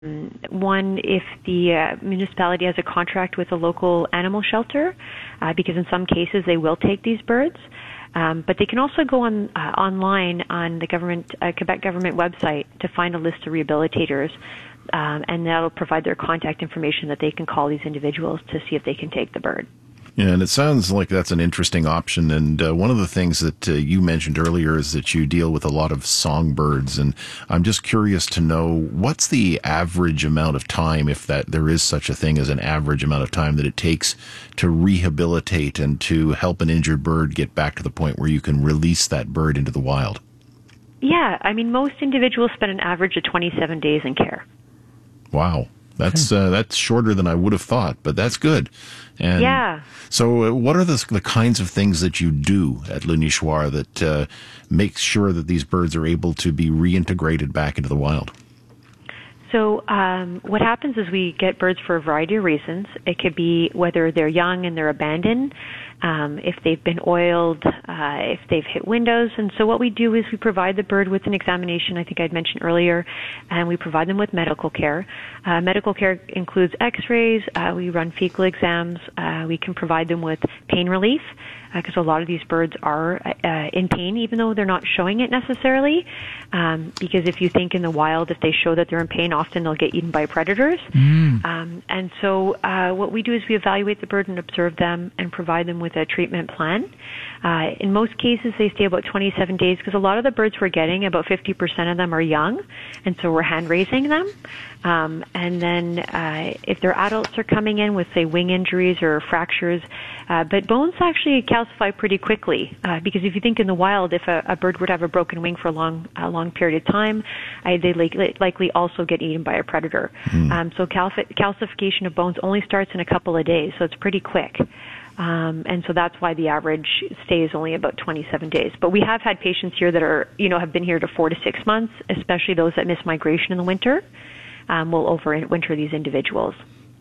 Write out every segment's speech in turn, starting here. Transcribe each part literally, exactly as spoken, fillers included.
One, if the uh, municipality has a contract with a local animal shelter, uh, because in some cases they will take these birds. Um, but they can also go on uh, online on the government uh, Quebec government website to find a list of rehabilitators, um, and that'll provide their contact information that they can call these individuals to see if they can take the bird. Yeah, and it sounds like that's an interesting option. And uh, one of the things that uh, you mentioned earlier is that you deal with a lot of songbirds. And I'm just curious to know, what's the average amount of time, if that there is such a thing as an average amount of time that it takes to rehabilitate and to help an injured bird get back to the point where you can release that bird into the wild? Yeah, I mean, most individuals spend an average of twenty-seven days in care. Wow. That's uh, that's shorter than I would have thought, but that's good. And yeah. So uh, what are the, the kinds of things that you do at Le Nichoir that uh, makes sure that these birds are able to be reintegrated back into the wild? So um, what happens is we get birds for a variety of reasons. It could be whether they're young and they're abandoned, um, if they've been oiled, uh, if they've hit windows. And so what we do is we provide the bird with an examination, I think I'd mentioned earlier, and we provide them with medical care. Uh, medical care includes x-rays, uh, we run fecal exams, uh, we can provide them with pain relief, because uh, a lot of these birds are uh, in pain, even though they're not showing it necessarily. Um, because if you think in the wild, if they show that they're in pain, often they'll get eaten by predators. Mm. Um, and so uh, what we do is we evaluate the bird and observe them and provide them with a treatment plan. Uh, in most cases, they stay about twenty-seven days because a lot of the birds we're getting, about fifty percent of them are young, and so we're hand-raising them. Um, and then uh, if their adults are coming in with, say, wing injuries or fractures, uh, but bones actually calcify pretty quickly, uh, because if you think in the wild, if a, a bird would have a broken wing for a long, a long period of time, uh, they likely, likely also get eaten by a predator. Mm. Um, so calci- calcification of bones only starts in a couple of days, so it's pretty quick. Um, and so that's why the average stay is only about twenty-seven days. But we have had patients here that are, you know, have been here to four to six months, especially those that miss migration in the winter. Um, will overwinter these individuals.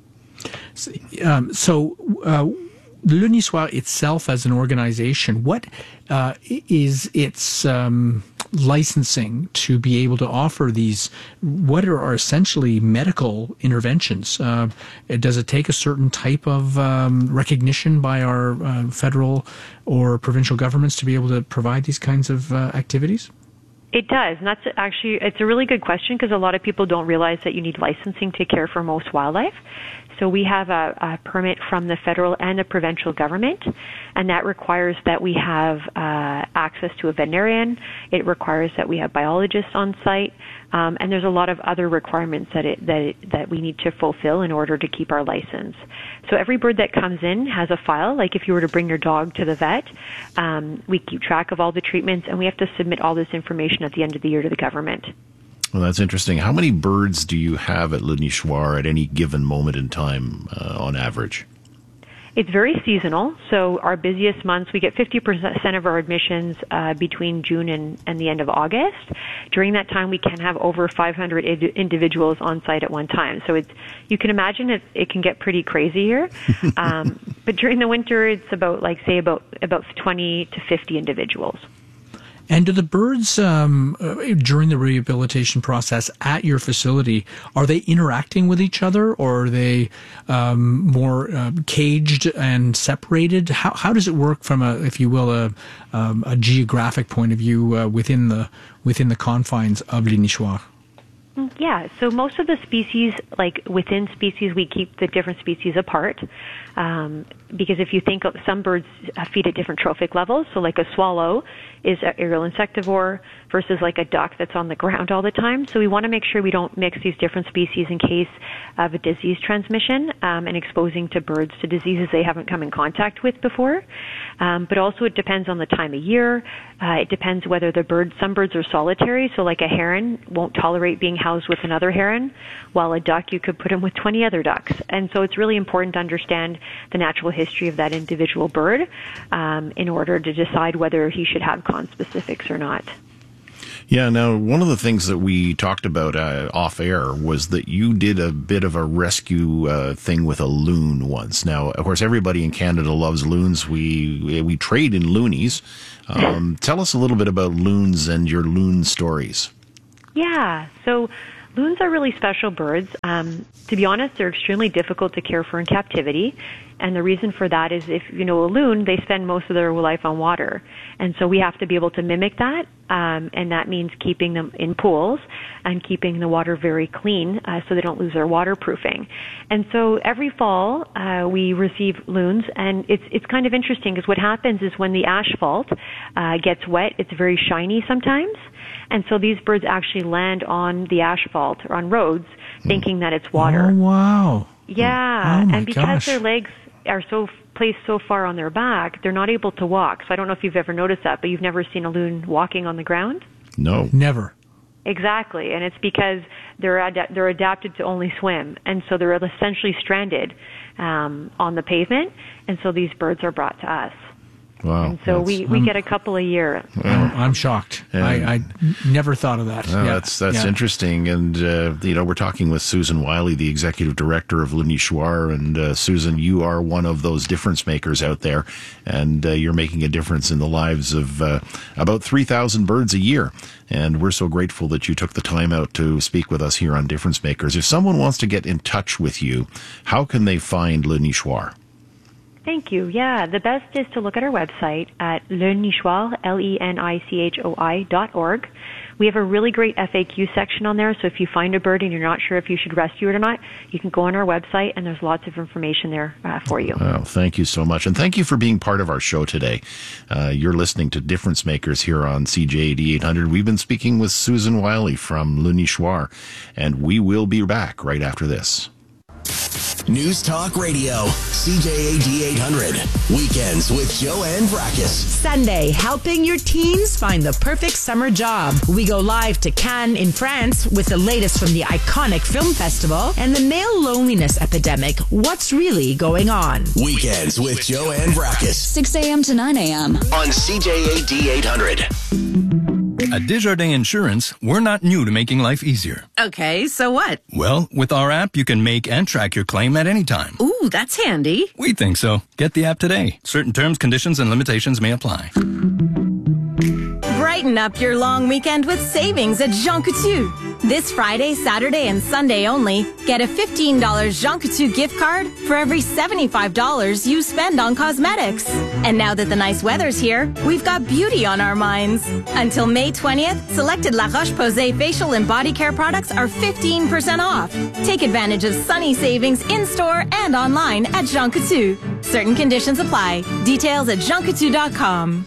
Um, so, uh, Le Nichoir itself as an organization, what uh, is its um, licensing to be able to offer these, what are essentially medical interventions? Uh, does it take a certain type of um, recognition by our uh, federal or provincial governments to be able to provide these kinds of uh, activities? It does, and that's actually, it's a really good question because a lot of people don't realize that you need licensing to care for most wildlife. So we have a, a permit from the federal and the provincial government, and that requires that we have uh, access to a veterinarian. It requires that we have biologists on site, um, and there's a lot of other requirements that it, that it, that we need to fulfill in order to keep our license. So every bird that comes in has a file. Like if you were to bring your dog to the vet, um, we keep track of all the treatments, and we have to submit all this information at the end of the year to the government. Well, that's interesting. How many birds do you have at Le Nichoir at any given moment in time, uh, on average? It's very seasonal. So our busiest months, we get fifty percent of our admissions uh, between June and, and the end of August. During that time, we can have over five hundred id- individuals on site at one time. So it's, you can imagine it, it can get pretty crazy here. um, but during the winter, it's about, like, say, about, about twenty to fifty individuals. And do the birds, um, uh, during the rehabilitation process at your facility, are they interacting with each other, or are they um, more uh, caged and separated? How how does it work from a, if you will, a um, a geographic point of view uh, within the within the confines of Le Nichoir? Yeah, so most of the species, like within species, we keep the different species apart. Um, because if you think of some birds uh, feed at different trophic levels, so like a swallow is an aerial insectivore versus like a duck that's on the ground all the time. So we want to make sure we don't mix these different species in case of a disease transmission um, and exposing to birds to diseases they haven't come in contact with before. Um, but also it depends on the time of year. Uh, it depends whether the bird, some birds are solitary, so like a heron won't tolerate being housed with another heron, while a duck, you could put him with twenty other ducks. And so it's really important to understand the natural history of that individual bird um, in order to decide whether he should have conspecifics or not. Yeah, now, one of the things that we talked about uh, off air was that you did a bit of a rescue uh, thing with a loon once. Now, of course, everybody in Canada loves loons. We we trade in loonies. Um, tell us a little bit about loons and your loon stories. Yeah, so Loons are really special birds. Um, to be honest, they're extremely difficult to care for in captivity. And the reason for that is if you know a loon, they spend most of their life on water. And so we have to be able to mimic that. Um, and that means keeping them in pools and keeping the water very clean uh, so they don't lose their waterproofing. And so every fall uh, we receive loons, and it's it's kind of interesting because what happens is when the asphalt uh, gets wet, it's very shiny sometimes. And so these birds actually land on the asphalt or on roads thinking that it's water. Oh, wow. Yeah. Oh, my and because gosh. their legs are so placed so far on their back, they're not able to walk. So I don't know if you've ever noticed that, but you've never seen a loon walking on the ground? No. Never. Exactly. And it's because they're ad- they're adapted to only swim. And so they're essentially stranded um, on the pavement. And so these birds are brought to us. Wow. And so we, we um, get a couple a year. Oh, I'm shocked. Yeah. I, I never thought of that. Oh, yeah. That's that's yeah. interesting, and uh, you know we're talking with Susan Wiley, the executive director of Le Nichoir, and uh, Susan, you are one of those difference makers out there, and uh, you're making a difference in the lives of uh, about three thousand birds a year, and we're so grateful that you took the time out to speak with us here on Difference Makers. If someone wants to get in touch with you, how can they find Le Nichoir? Thank you. Yeah, the best is to look at our website at Le Nichoir, L E N I C H O I dot org. We have a really great F A Q section on there, so if you find a bird and you're not sure if you should rescue it or not, you can go on our website, and there's lots of information there uh, for you. Well, thank you so much, and thank you for being part of our show today. Uh, you're listening to Difference Makers here on C J A D eight hundred. We've been speaking with Susan Wiley from Le Nichoir, and we will be back right after this. News Talk Radio, C J A D eight hundred. Weekends with Joanne Vrackus. Sunday, helping your teens find the perfect summer job. We go live to Cannes in France with the latest from the iconic film festival and the male loneliness epidemic. What's really going on? Weekends with Joanne Vrackus. six a.m. to nine a.m. on C J A D eight hundred. At Desjardins Insurance, we're not new to making life easier. Okay, so what? Well, with our app, you can make and track your claim at any time. Ooh, that's handy. We think so. Get the app today. Certain terms, conditions, and limitations may apply. Brighten up your long weekend with savings at Jean Coutu. This Friday, Saturday, and Sunday only, get a fifteen dollars Jean Coutu gift card for every seventy-five dollars you spend on cosmetics. And now that the nice weather's here, we've got beauty on our minds. Until May twentieth, selected La Roche-Posay facial and body care products are fifteen percent off. Take advantage of sunny savings in-store and online at Jean Coutu. Certain conditions apply. Details at jean coutu dot com.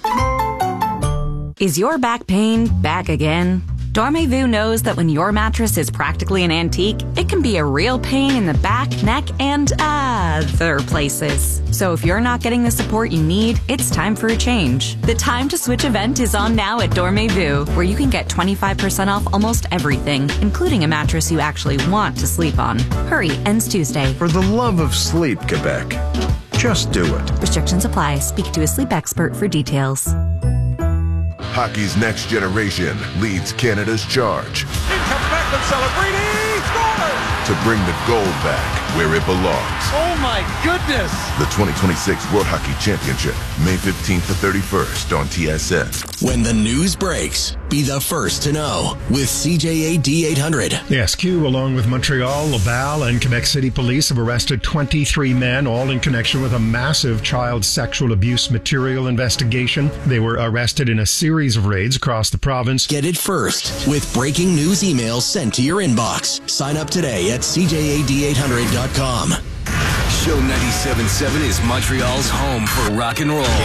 Is your back pain back again? Dormez-vous knows that when your mattress is practically an antique, it can be a real pain in the back, neck, and other places. So if you're not getting the support you need, it's time for a change. The Time to Switch event is on now at Dormez-vous, where you can get twenty-five percent off almost everything, including a mattress you actually want to sleep on. Hurry, ends Tuesday. For the love of sleep, Quebec, just do it. Restrictions apply. Speak to a sleep expert for details. Hockey's next generation leads Canada's charge. In comes Beckham celebrating! Scores! To bring the gold back where it belongs. Oh my goodness! The twenty twenty-six World Hockey Championship, May fifteenth to thirty-first on T S N. When the news breaks, be the first to know with C J A D eight hundred. The S Q, along with Montreal, Laval, and Quebec City Police, have arrested twenty-three men, all in connection with a massive child sexual abuse material investigation. They were arrested in a series of raids across the province. Get it first with breaking news emails sent to your inbox. Sign up today at C J A D eight hundred dot com. Show ninety-seven point seven is Montreal's home for rock and roll.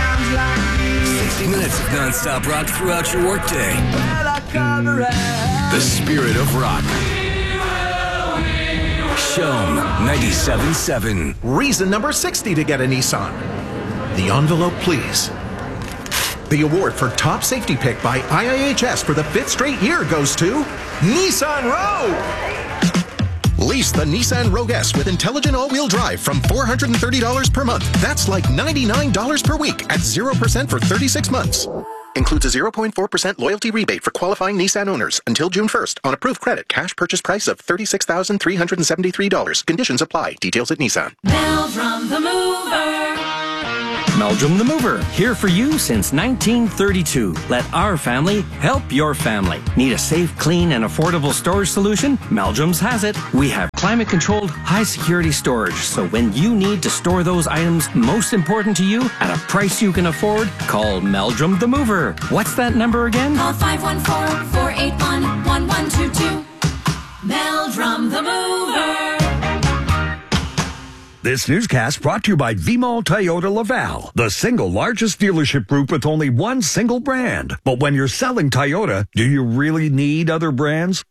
sixty minutes of non-stop rock throughout your workday. The spirit of rock. Show ninety-seven point seven. Reason number sixty to get a Nissan. The envelope, please. The award for top safety pick by I I H S for the fifth straight year goes to Nissan Rogue. Lease the Nissan Rogue S with intelligent all-wheel drive from four hundred thirty dollars per month. That's like ninety-nine dollars per week at zero percent for thirty-six months. Includes a zero point four percent loyalty rebate for qualifying Nissan owners until June first on approved credit. Cash purchase price of thirty-six thousand three hundred seventy-three dollars. Conditions apply. Details at Nissan. Mail from the mover. Meldrum the Mover, here for you since nineteen thirty-two. Let our family help your family. Need a safe, clean, and affordable storage solution? Meldrum's has it. We have climate-controlled, high-security storage, so when you need to store those items most important to you at a price you can afford, call Meldrum the Mover. What's that number again? Call five one four, four eight one, one one two two. Meldrum the Mover. This newscast brought to you by V MAL Toyota Laval, the single largest dealership group with only one single brand. But when you're selling Toyota, do you really need other brands?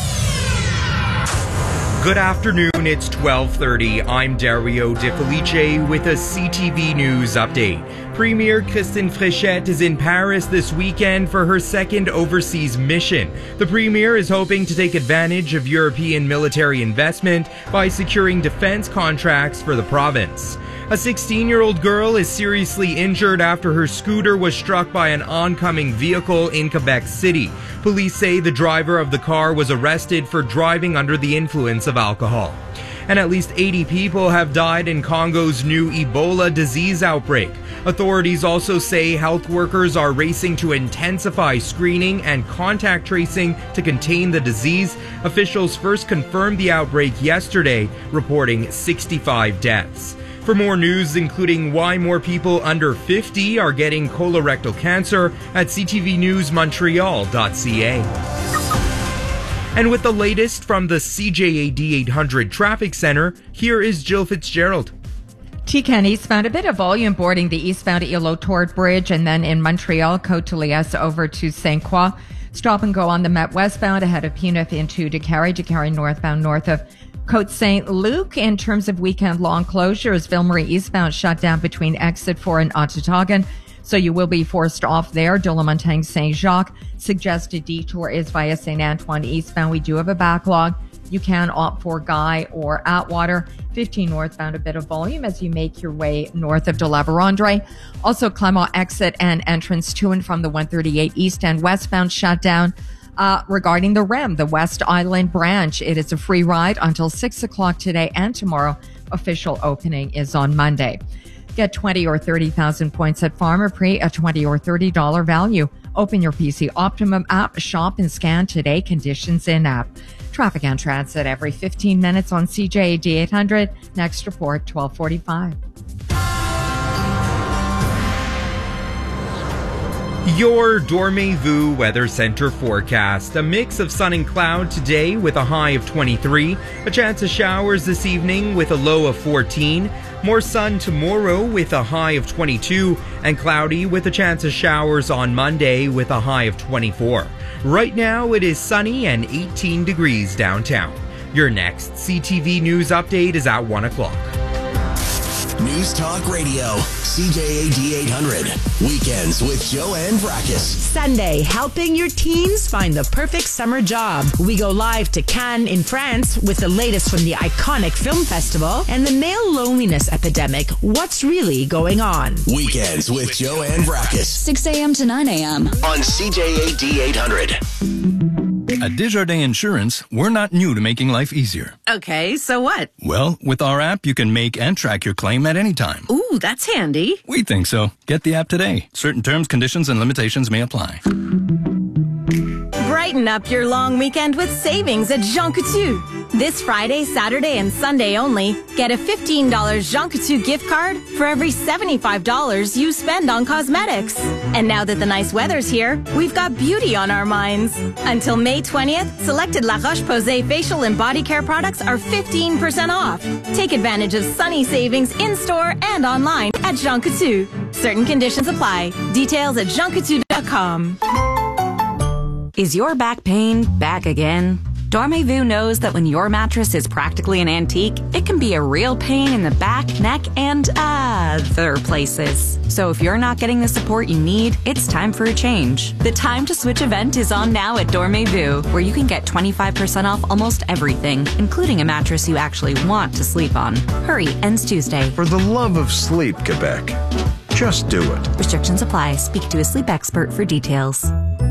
Good afternoon, it's twelve thirty. I'm Dario De Felice with a C T V News update. Premier Christine Fréchette is in Paris this weekend for her second overseas mission. The Premier is hoping to take advantage of European military investment by securing defense contracts for the province. A sixteen-year-old girl is seriously injured after her scooter was struck by an oncoming vehicle in Quebec City. Police say the driver of the car was arrested for driving under the influence of alcohol. And at least eighty people have died in Congo's new Ebola disease outbreak. Authorities also say health workers are racing to intensify screening and contact tracing to contain the disease. Officials first confirmed the outbreak yesterday, reporting sixty-five deaths. For more news, including why more people under fifty are getting colorectal cancer, at c t v news montreal dot c a. And with the latest from the C J A D eight hundred Traffic Center, here is Jill Fitzgerald. T ten eastbound, a bit of volume boarding the eastbound Île-aux-Tourtes Bridge, and then in Montreal, Côte-de-Liesse over to Saint Croix. Stop and go on the Met westbound ahead of Penif into Décarie, Décarie northbound north of Côte Saint Luc. In terms of weekend long closures, Ville Marie eastbound shut down between exit four and Ottawagan, so you will be forced off there. De la Montagne Saint Jacques. Suggested detour is via Saint Antoine eastbound. We do have a backlog. You can opt for Guy or Atwater. fifteen northbound, a bit of volume as you make your way north of de la Vérendrye. Also, Clermont exit and entrance to and from the one thirty-eight east and westbound shut down. Uh, regarding the R E M, the West Island branch, it is a free ride until six o'clock today and tomorrow. Official opening is on Monday. Get twenty or thirty thousand points at Pharmaprix, a twenty or thirty dollars value. Open your P C Optimum app, shop and scan today. Conditions in app. Traffic and transit every fifteen minutes on C J A D eight hundred. Next report, twelve forty-five. Your Dormez-vous Weather Center forecast. A mix of sun and cloud today with a high of twenty-three. A chance of showers this evening with a low of fourteen. More sun tomorrow with a high of twenty-two. And cloudy with a chance of showers on Monday with a high of twenty-four. Right now it is sunny and eighteen degrees downtown. Your next C T V News update is at one o'clock. News Talk Radio, C J A D eight hundred. Weekends with Joanne Brakis. Sunday, helping your teens find the perfect summer job. We go live to Cannes in France with the latest from the iconic film festival and the male loneliness epidemic. What's really going on? Weekends with Joanne Brakis. six a.m. to nine a.m. on C J A D eight hundred. At Desjardins Insurance, we're not new to making life easier. Okay, so what? Well, with our app, you can make and track your claim at any time. Ooh, that's handy. We think so. Get the app today. Certain terms, conditions, and limitations may apply. Brighten up your long weekend with savings at Jean Coutu. This Friday, Saturday, and Sunday only, get a fifteen dollars Jean Coutu gift card for every seventy-five dollars you spend on cosmetics. And now that the nice weather's here, we've got beauty on our minds. Until May twentieth, selected La Roche-Posay facial and body care products are fifteen percent off. Take advantage of sunny savings in-store and online at Jean Coutu. Certain conditions apply. Details at jean coutu dot com. Is your back pain back again? Dormez-vous knows that when your mattress is practically an antique, it can be a real pain in the back, neck, and other places. So if you're not getting the support you need, it's time for a change. The Time to Switch event is on now at Dormez-vous, where you can get twenty-five percent off almost everything, including a mattress you actually want to sleep on. Hurry, ends Tuesday. For the love of sleep, Quebec, just do it. Restrictions apply. Speak to a sleep expert for details.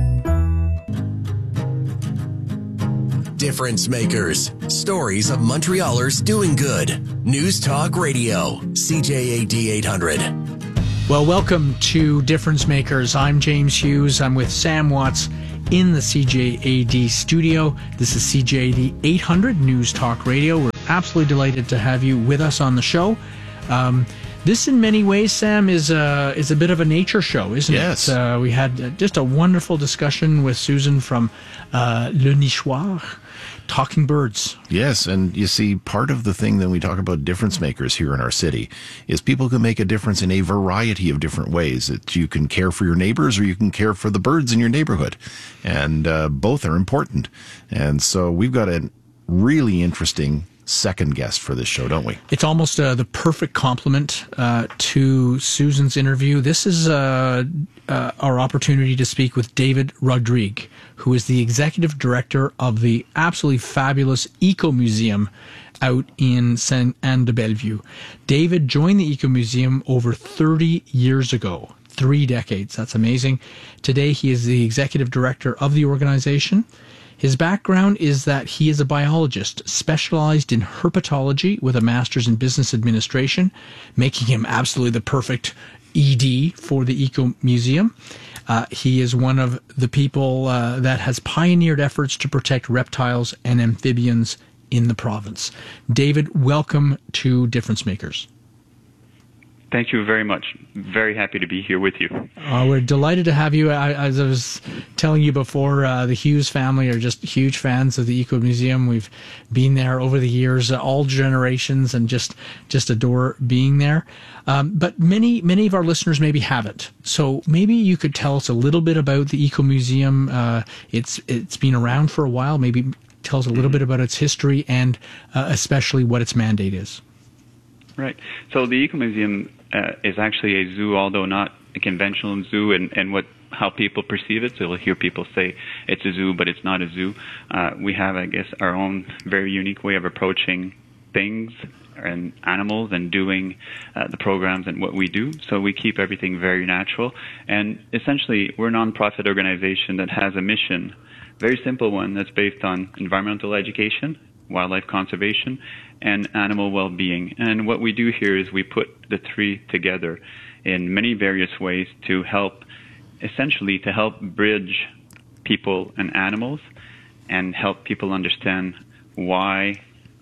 Difference makers. Stories of Montrealers doing good. News Talk Radio. C J A D eight hundred. Well, welcome to Difference Makers. I'm James Hughes. I'm with Sam Watts in the C J A D studio. This is C J A D eight hundred News Talk Radio. We're absolutely delighted to have you with us on the show. Um, this, in many ways, Sam, is a, is a bit of a nature show, isn't yes. it? Uh, we had just a wonderful discussion with Susan from uh, Le Niçois, talking birds. Yes, and you see, part of the thing that we talk about difference makers here in our city is people can make a difference in a variety of different ways. That you can care for your neighbors or you can care for the birds in your neighborhood. And uh, both are important. And so we've got a really interesting second guest for this show, don't we? It's almost uh, the perfect complement uh, to Susan's interview. This is uh, uh, our opportunity to speak with David Rodrigue, who is the executive director of the absolutely fabulous Eco Museum out in Sainte-Anne-de-Bellevue. David joined the Eco Museum over thirty years ago, three decades. That's amazing. Today, he is the executive director of the organization. His background is that he is a biologist specialized in herpetology with a master's in business administration, making him absolutely the perfect E D for the Eco Museum. Uh, he is one of the people uh, that has pioneered efforts to protect reptiles and amphibians in the province. David, welcome to Difference Makers. Thank you very much. Very happy to be here with you. Uh, we're delighted to have you. I, as I was telling you before, uh, the Hughes family are just huge fans of the Eco Museum. We've been there over the years, uh, all generations, and just just adore being there. Um, but many many of our listeners maybe haven't. So maybe you could tell us a little bit about the Eco Museum. Uh, it's it's been around for a while. Maybe tell us a little mm-hmm. bit about its history and uh, especially what its mandate is. Right. So the Eco Museum uh, is actually a zoo, although not a conventional zoo, and, and what how people perceive it. So you'll hear people say it's a zoo, but it's not a zoo. Uh, we have, I guess, our own very unique way of approaching things and animals and doing uh, the programs and what we do. So we keep everything very natural. And essentially, we're a nonprofit organization that has a mission, very simple one, that's based on environmental education, wildlife conservation, and animal well-being. And what we do here is we put the three together in many various ways to help, essentially to help bridge people and animals and help people understand why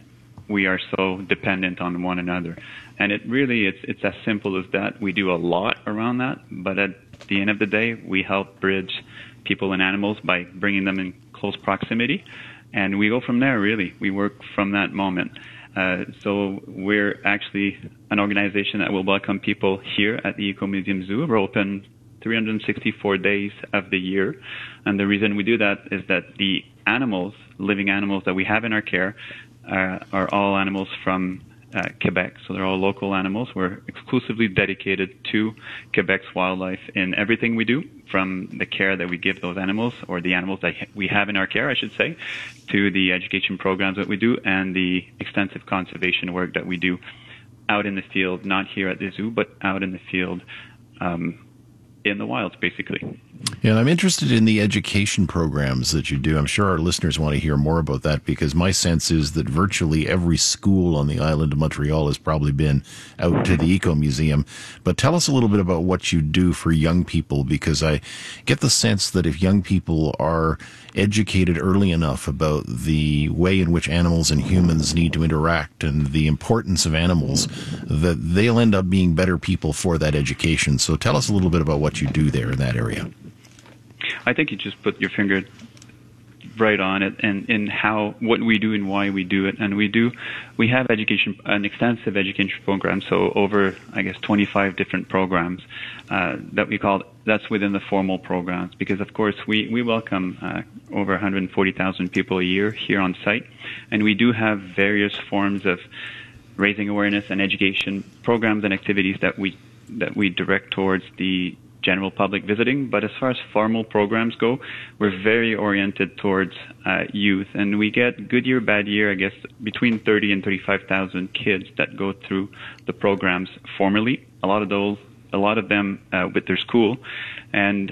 we are so dependent on one another. And it really, it's, it's as simple as that. We do a lot around that, but at the end of the day, we help bridge people and animals by bringing them in close proximity. And we go from there, really. We work from that moment. Uh, so we're actually an organization that will welcome people here at the Eco Museum Zoo. We're open three hundred sixty-four days of the year. And the reason we do that is that the animals, living animals that we have in our care, uh, are all animals from uh, Quebec. So they're all local animals. We're exclusively dedicated to Quebec's wildlife in everything we do, from the care that we give those animals, or the animals that we have in our care, I should say, to the education programs that we do and the extensive conservation work that we do out in the field, not here at the zoo, but out in the field, um, in the wilds, basically. Yeah, and I'm interested in the education programs that you do. I'm sure our listeners want to hear more about that, because my sense is that virtually every school on the island of Montreal has probably been out to the Eco Museum. But tell us a little bit about what you do for young people, because I get the sense that if young people are educated early enough about the way in which animals and humans need to interact and the importance of animals, that they'll end up being better people for that education. So tell us a little bit about what you do there in that area. I think you just put your finger right on it, and in how what we do and why we do it. And we do, we have education, an extensive education program. So over, I guess, twenty-five different programs uh, that we call, that's within the formal programs. Because of course we we welcome uh, over one hundred forty thousand people a year here on site, and we do have various forms of raising awareness and education programs and activities that we that we direct towards the general public visiting. But as far as formal programs go, we're very oriented towards uh, youth, and we get, good year, bad year, I guess, between thirty and thirty-five thousand kids that go through the programs formally. A lot of those, a lot of them uh, with their school. And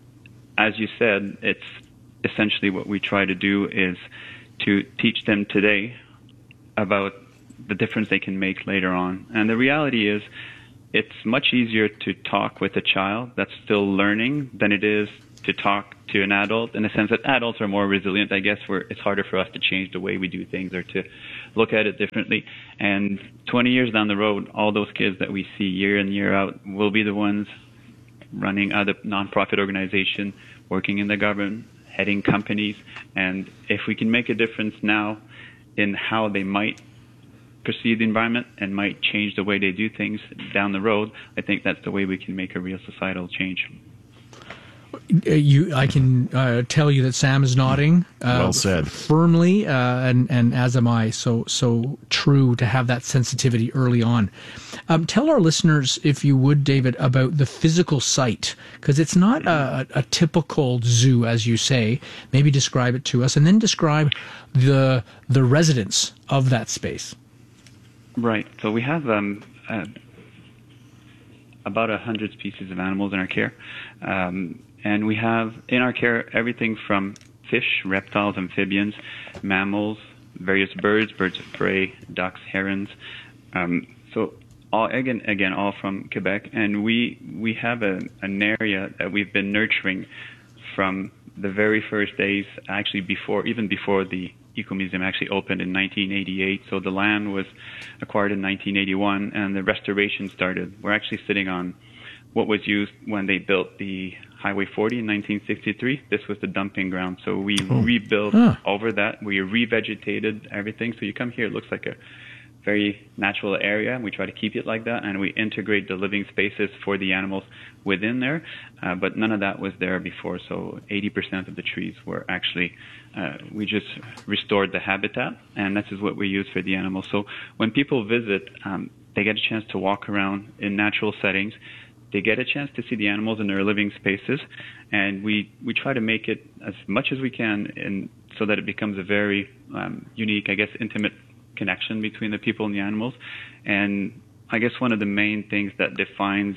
as you said, it's essentially what we try to do is to teach them today about the difference they can make later on. And the reality is, it's much easier to talk with a child that's still learning than it is to talk to an adult, in the sense that adults are more resilient, I guess, where it's harder for us to change the way we do things or to look at it differently. And twenty years down the road, all those kids that we see year in, year out will be the ones running other nonprofit organizations, working in the government, heading companies. And if we can make a difference now in how they might perceive the environment and might change the way they do things down the road, I think that's the way we can make a real societal change. You, I can uh, tell you that Sam is nodding. Uh, well said. Firmly, uh, and and as am I. So so true to have that sensitivity early on. Um, tell our listeners, if you would, David, about the physical site, because it's not a, a typical zoo, as you say. Maybe describe it to us, and then describe the the residents of that space. Right. So we have um, uh, about a hundred species of animals in our care. Um, And we have in our care everything from fish, reptiles, amphibians, mammals, various birds, birds of prey, ducks, herons. Um, so all again, again, all from Quebec. And we we have a, an area that we've been nurturing from the very first days, actually before, even before the Eco Museum actually opened in nineteen eighty-eight. So the land was acquired in nineteen eighty-one, and the restoration started. We're actually sitting on what was used when they built the Highway forty in nineteen sixty-three. This was the dumping ground. So we oh. rebuilt ah. over that. We revegetated everything. So you come here, it looks like a very natural area. We try to keep it like that, and we integrate the living spaces for the animals within there. Uh, but none of that was there before. So eighty percent of the trees were actually, uh, we just restored the habitat, and this is what we use for the animals. So when people visit, um, they get a chance to walk around in natural settings. They get a chance to see the animals in their living spaces, and we, we try to make it as much as we can in, so that it becomes a very um, unique, I guess, intimate connection between the people and the animals. And I guess one of the main things that defines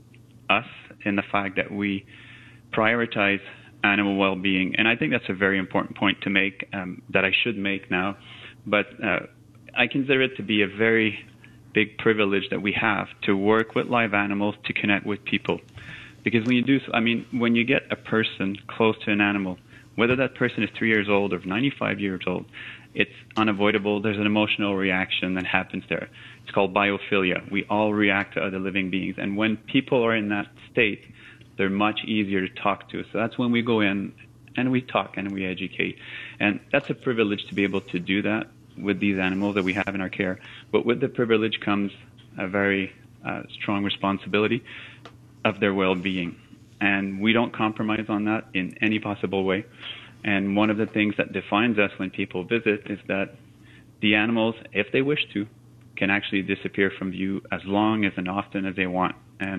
us in the fact that we prioritize animal well-being, and I think that's a very important point to make, um, that I should make now, but uh, I consider it to be a very big privilege that we have to work with live animals to connect with people. Because when you do, I mean, when you get a person close to an animal, whether that person is three years old or ninety-five years old, it's unavoidable. There's an emotional reaction that happens there. It's called biophilia. We all react to other living beings. And when people are in that state, they're much easier to talk to. So that's when we go in and we talk and we educate. And that's a privilege to be able to do that with these animals that we have in our care. But with the privilege comes a very uh, strong responsibility of their well-being. And we don't compromise on that in any possible way. And one of the things that defines us when people visit is that the animals, if they wish to, can actually disappear from view as long as and often as they want. And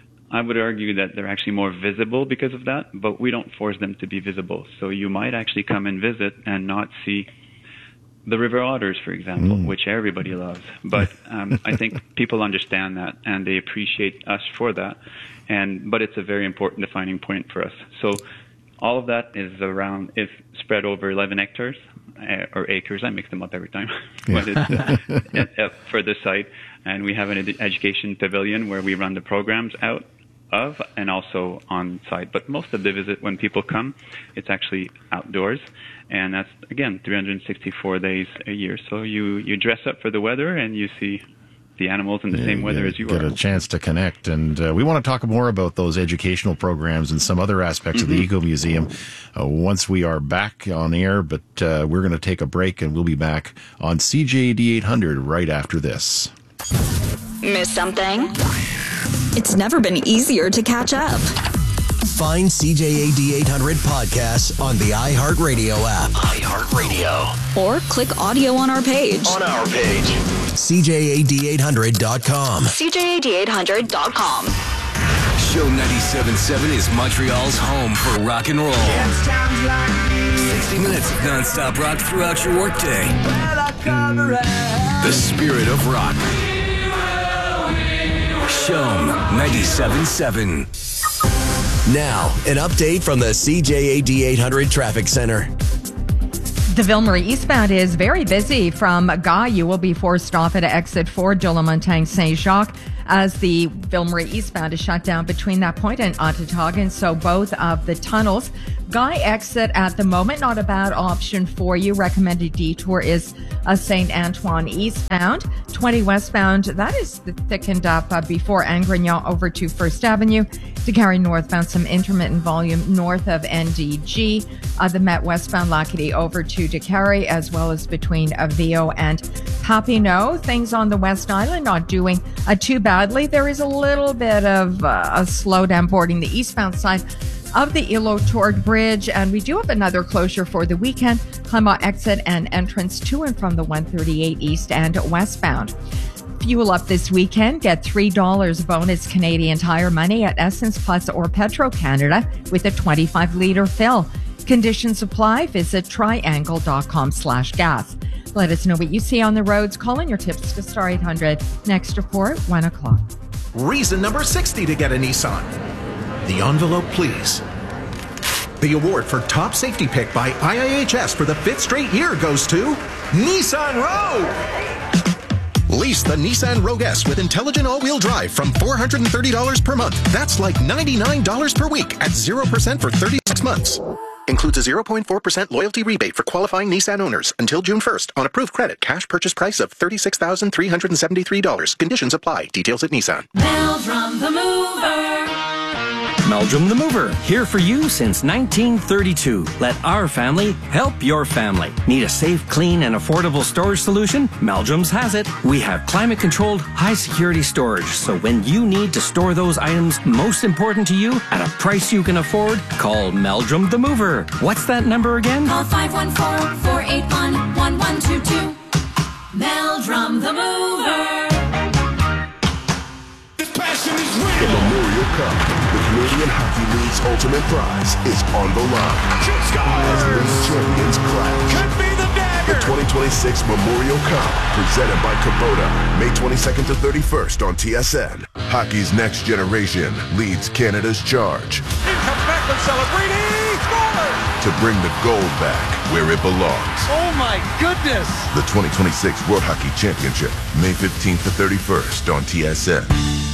I would argue that they're actually more visible because of that, but we don't force them to be visible. So you might actually come and visit and not see the river otters, for example, mm. which everybody loves. But um, I think people understand that, and they appreciate us for that. And but it's a very important defining point for us. So all of that is around, is spread over eleven hectares, uh, or acres. I mix them up every time. but it's uh, uh, for the site. And we have an ed- education pavilion where we run the programs out of and also on site. But most of the visit, when people come, it's actually outdoors. And that's, again, three hundred sixty-four days a year. So you, you dress up for the weather and you see the animals in the yeah, same weather as you get are. Get a chance to connect. And uh, we want to talk more about those educational programs and some other aspects mm-hmm. of the Eco Museum uh, once we are back on air. But uh, we're going to take a break, and we'll be back on C J A D eight hundred right after this. Miss something? It's never been easier to catch up. Find C J A D eight hundred podcasts on the iHeartRadio app. iHeartRadio. Or click audio on our page. On our page. C J A D eight hundred dot com. C J A D eight hundred dot com. Show ninety-seven point seven is Montreal's home for rock and roll. sixty minutes of non-stop rock throughout your workday. The spirit of rock. Show ninety-seven point seven. Now, an update from the C J A D eight hundred Traffic Center. The Ville-Marie eastbound is very busy. From Guy, you will be forced off at exit four, de la Montagne Saint-Jacques, as the Ville-Marie eastbound is shut down between that point and Ontotogon. So both of the tunnels. Guy exit at the moment, not a bad option for you. Recommended detour is a Saint Antoine eastbound. twenty westbound, that is thickened up uh, before Angrignon over to First Avenue. To carry northbound, some intermittent volume north of N D G. Uh, the Met westbound, Lacadie over to DeCarry, as well as between Avio and Papineau. Things on the West Island not doing uh, too badly. There is a little bit of uh, a slowdown boarding the eastbound side of the Îlot-Tourde Bridge, and we do have another closure for the weekend. Clement exit and entrance to and from the one thirty-eight east and westbound. Fuel up this weekend. Get three dollars bonus Canadian Tire money at Essence Plus or Petro-Canada with a twenty-five litre fill. Conditions apply. Visit triangle.com slash gas. Let us know what you see on the roads. Call in your tips to Star eight hundred. Next report, one o'clock. Reason number sixty to get a Nissan. The envelope, please. The award for top safety pick by I I H S for the fifth straight year goes to Nissan Rogue. Lease the Nissan Rogue S with intelligent all-wheel drive from four hundred thirty dollars per month. That's like ninety-nine dollars per week at zero percent for thirty-six months. Includes a zero point four percent loyalty rebate for qualifying Nissan owners until June first on approved credit. Cash purchase price of thirty-six thousand three hundred seventy-three dollars. Conditions apply. Details at Nissan. Meldrum the Mover. Meldrum the Mover, here for you since nineteen thirty-two. Let our family help your family. Need a safe, clean, and affordable storage solution? Meldrum's has it. We have climate-controlled, high-security storage, so when you need to store those items most important to you at a price you can afford, call Meldrum the Mover. What's that number again? Call five one four, four eight one, one one two two. Meldrum the Mover. This passion is real. The Memorial Cup, the Canadian Hockey League's ultimate prize, is on the line. As league champions clash. Could be the dagger. The twenty twenty-six Memorial Cup, presented by Kubota, May twenty-second to thirty-first on T S N. Hockey's next generation leads Canada's charge. In comes Macklin Celebrini. Scores! To bring the gold back where it belongs. Oh my goodness! The twenty twenty-six World Hockey Championship, May fifteenth to thirty-first on T S N.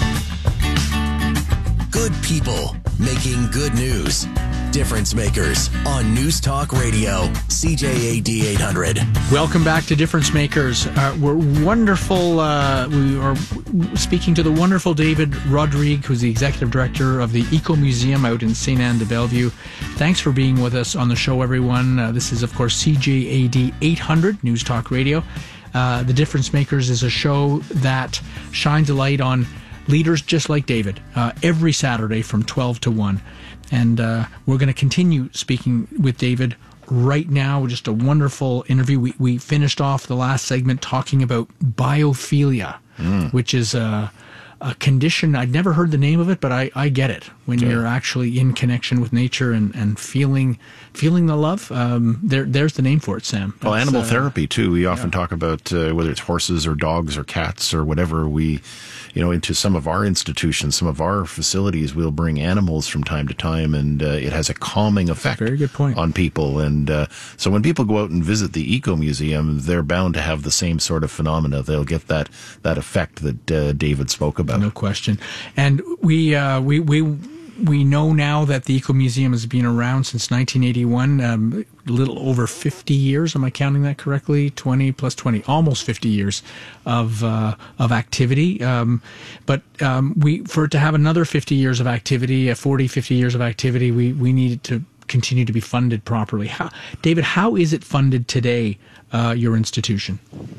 Good people making good news. Difference Makers on News Talk Radio, C J A D eight hundred. Welcome back to Difference Makers. Uh, we're wonderful. Uh, we are speaking to the wonderful David Rodrigue, who's the executive director of the Eco Museum out in Saint Anne de Bellevue. Thanks for being with us on the show, everyone. Uh, this is, of course, C J A D eight hundred, News Talk Radio. Uh, the Difference Makers is a show that shines a light on leaders just like David, uh, every Saturday from twelve to one. And uh, we're going to continue speaking with David right now. Just a wonderful interview. We, we finished off the last segment talking about biophilia, mm. which is a, a condition. I'd never heard the name of it, but I, I get it. When yeah. you're actually in connection with nature and, and feeling feeling the love, um, there there's the name for it, Sam. Well, That's, animal uh, therapy, too. We often yeah. talk about uh, whether it's horses or dogs or cats or whatever. We, you know, into some of our institutions, some of our facilities, we'll bring animals from time to time, and uh, it has a calming effect Very good point. on people. And uh, so when people go out and visit the Eco Museum, they're bound to have the same sort of phenomena. They'll get that, that effect that uh, David spoke about. No question. And we uh, we we we know now that the Eco Museum has been around since nineteen eighty-one, um, a little over fifty years. Am I counting that correctly? twenty plus twenty, almost fifty years of uh, of activity. Um, but um, we for it to have another fifty years of activity, uh, forty, fifty years of activity, we, we needed to continue to be funded properly. How, David, how is it funded today, uh, your institution?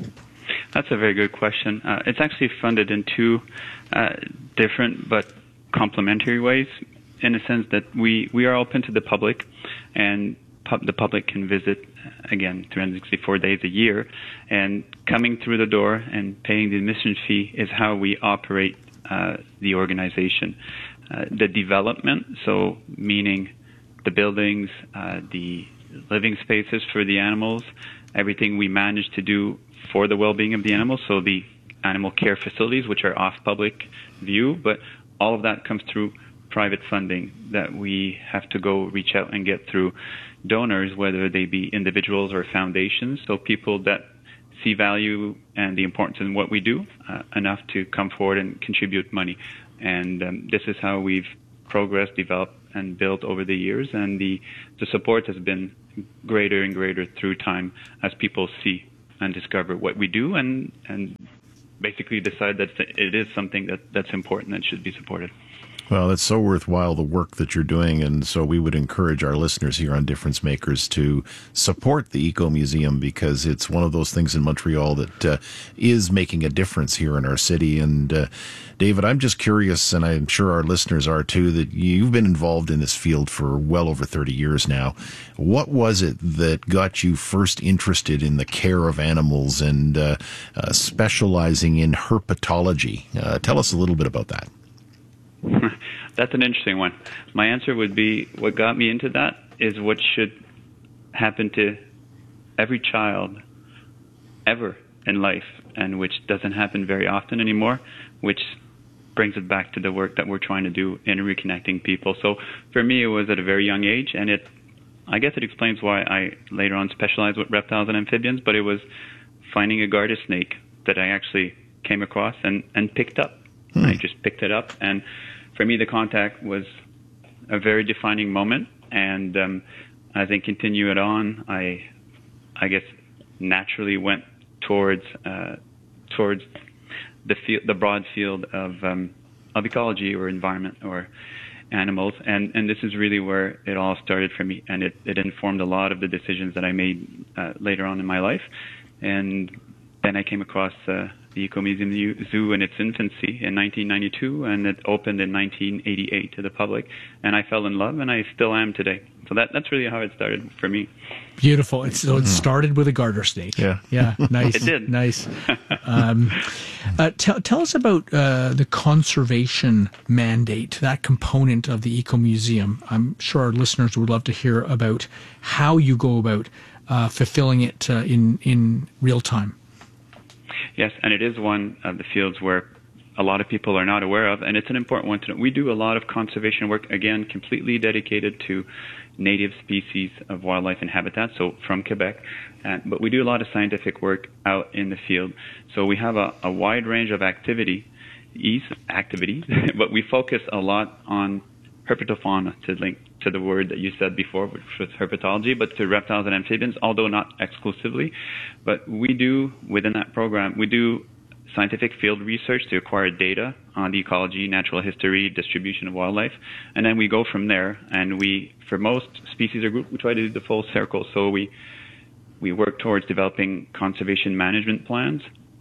That's a very good question. Uh, it's actually funded in two uh, different but complementary ways, in a sense that we, we are open to the public, and pub, the public can visit, again, three hundred sixty-four days a year, and coming through the door and paying the admission fee is how we operate uh, the organization. Uh, the development, so meaning the buildings, uh, the living spaces for the animals, everything we manage to do for the well-being of the animals, so the animal care facilities, which are off public view, but all of that comes through private funding that we have to go reach out and get through donors, whether they be individuals or foundations. So people that see value and the importance in what we do uh, enough to come forward and contribute money. And um, this is how we've progressed, developed, and built over the years. And the, the support has been greater and greater through time as people see and discover what we do and, and basically decide that it is something that, that's important and should be supported. Well, it's so worthwhile, the work that you're doing, and so we would encourage our listeners here on Difference Makers to support the Eco Museum, because it's one of those things in Montreal that uh, is making a difference here in our city. And uh, David, I'm just curious, and I'm sure our listeners are too, that you've been involved in this field for well over thirty years now. What was it that got you first interested in the care of animals and uh, uh, specializing in herpetology? Uh, tell us a little bit about that. That's an interesting one. My answer would be, what got me into that is what should happen to every child ever in life, and which doesn't happen very often anymore, which brings it back to the work that we're trying to do in reconnecting people. So for me, it was at a very young age, and it, I guess it explains why I later on specialized with reptiles and amphibians, but it was finding a garter snake that I actually came across and, and picked up. Hmm. I just picked it up, and for me, the contact was a very defining moment. And um, as I continue it on, I, I guess, naturally went towards uh, towards the field, the broad field of um, of ecology or environment or animals. And, and this is really where it all started for me, and it, it informed a lot of the decisions that I made uh, later on in my life. And then I came across uh, the Eco Museum Zoo in its infancy in nineteen ninety-two, and it opened in nineteen eighty-eight to the public, and I fell in love, and I still am today. So that that's really how it started for me. Beautiful. It's, so it started with a garter snake. Yeah. Yeah, nice. It did. Nice. Um, uh, tell, tell us about uh, the conservation mandate, that component of the Eco Museum. I'm sure our listeners would love to hear about how you go about uh, fulfilling it uh, in, in real time. Yes, and it is one of the fields where a lot of people are not aware of, and it's an important one to know. We do a lot of conservation work, again, completely dedicated to native species of wildlife and habitat, so from Quebec. Uh, but we do a lot of scientific work out in the field. So we have a, a wide range of activity, activities, but we focus a lot on herpetofauna, to link to the word that you said before, which was herpetology, but to reptiles and amphibians, although not exclusively. But we do, within that program, we do scientific field research to acquire data on the ecology, natural history, distribution of wildlife, and then we go from there. And we, for most species or group, we try to do the full circle. So we we work towards developing conservation management plans,